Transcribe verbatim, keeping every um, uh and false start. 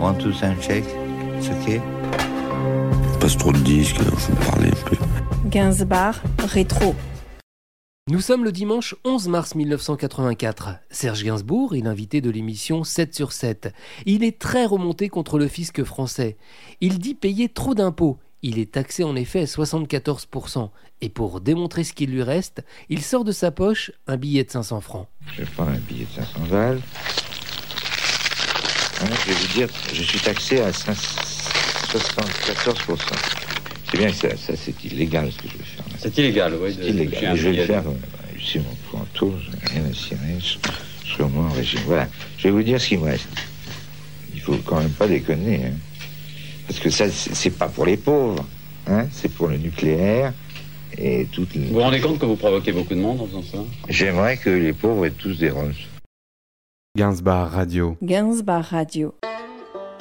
One, two, sound check. It's okay. Passe trop de disques, il faut parler un peu. Gainsbourg, rétro. Nous sommes le dimanche onze mars mille neuf cent quatre-vingt-quatre. Serge Gainsbourg est l'invité de l'émission sept sur sept. Il est très remonté contre le fisc français. Il dit payer trop d'impôts. Il est taxé en effet à soixante-quatorze pour cent. Et pour démontrer ce qu'il lui reste, il sort de sa poche un billet de cinq cents francs. Je vais prendre un billet de cinq cents balles. Alors, je vais vous dire, je suis taxé à soixante-quatorze pour cent. C'est bien que ça, ça c'est illégal ce que je vais faire. C'est illégal, oui. C'est illégal, mais je vais le faire. Ici, mon point tour, je n'ai rien à cirer. Je, je serai au moins en régime. Voilà, je vais vous dire ce qu'il me reste. Il faut quand même pas déconner, hein. Parce que ça, c'est, c'est pas pour les pauvres, hein. C'est pour le nucléaire et toutes les... Vous vous rendez compte que vous provoquez beaucoup de monde en faisant ça? J'aimerais que les pauvres aient tous des Rolls. Gainsbourg Radio. Gainsbourg Radio.